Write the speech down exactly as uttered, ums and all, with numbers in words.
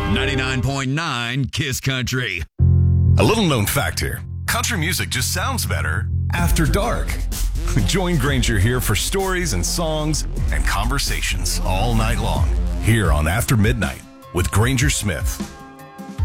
ninety-nine point nine Kiss Country. A little known fact here. Country music just sounds better after dark. Join Granger here for stories and songs and conversations all night long here on After Midnight with Granger Smith.